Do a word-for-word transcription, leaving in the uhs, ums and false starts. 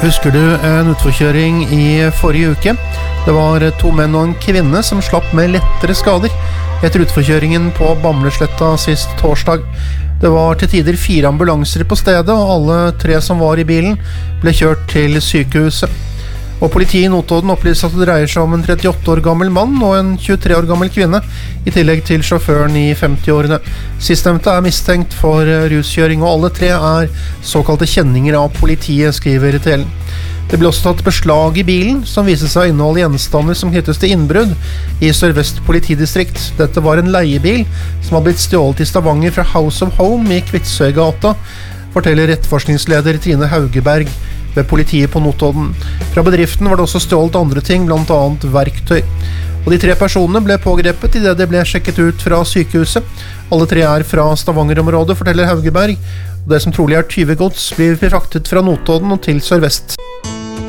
Husker du en utforkjøring i forrige uke? Det var to menn og en kvinne som slapp med lettere skader etter utforkjøringen på Bamlesletta sist torsdag. Det var til tider fire ambulanser på stedet, og alle tre som var i bilen ble kjørt til sykehuset. Og politiet i Notodden opplyser at det dreier seg om en trettiåtte år gammel mann og en tjuetre år gammel kvinne, i tillegg til sjåføren i femti-årene. Sistnevnte er mistenkt for ruskjøring, og alle tre er såkalte kjenninger av politiet, skriver T L. Det ble også tatt beslag i bilen, som viser seg å inneholde gjenstander som knyttes til innbrudd i Sør-Vest politidistrikt. Dette var en leiebil som har blitt stjålet i Stavanger fra House of Home i Kvitsøygata, forteller etterforskningsleder Trine Haugeberg ved politiet på Notodden. Fra bedriften var det også stjålet andre ting, blant annet verktøy. Og de tre personene ble pågrepet i det de ble sjekket ut fra sykehuset. Alle tre er fra Stavanger-området, forteller Haugeberg. Og det som trolig er tyvegods blir fraktet fra Notodden og til Sør-Vest.